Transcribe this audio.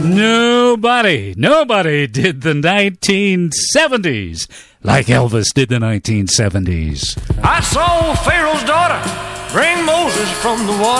Nobody did the 1970s like Elvis did the 1970s. I saw Pharaoh's daughter bring Moses from the water.